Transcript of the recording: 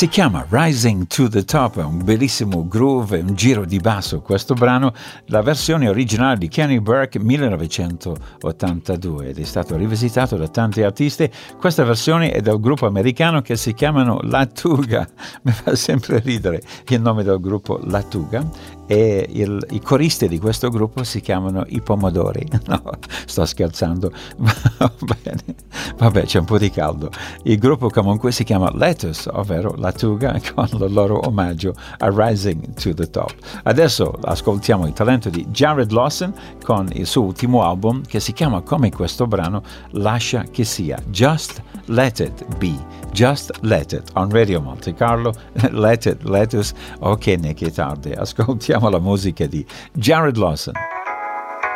Si chiama Rising to the Top, è un bellissimo groove, un giro di basso questo brano, la versione originale di Kenny Burke 1982 ed è stato rivisitato da tanti artisti. Questa versione è del gruppo americano che si chiamano Lattuga, mi fa sempre ridere il nome del gruppo Lattuga, e i coristi di questo gruppo si chiamano i Pomodori. No, sto scherzando. Vabbè, c'è un po' di caldo. Il gruppo comunque si chiama Lettuce, ovvero Lattuga, con il loro omaggio a Rising to the Top. Adesso ascoltiamo il talento di Jared Lawson con il suo ultimo album che si chiama come questo brano, Lascia che sia, Just Let It Be, Just Let It, on Radio Monte Carlo, Let It, Lettuce, ok, ne che tardi, ascoltiamo la musica di Jared Lawson.